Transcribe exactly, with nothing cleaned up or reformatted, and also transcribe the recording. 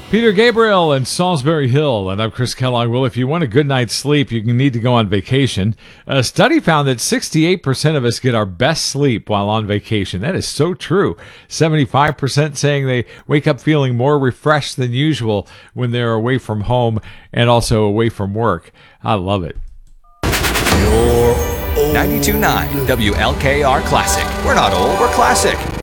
Peter Gabriel and Salisbury Hill, and I'm Chris Kellogg. Well, if you want a good night's sleep, you need to go on vacation. A study found that sixty-eight percent of us get our best sleep while on vacation. That is so true. seventy-five percent saying they wake up feeling more refreshed than usual when they're away from home and also away from work. I love it. ninety-two point nine W L K R Classic. We're not old, we're classic.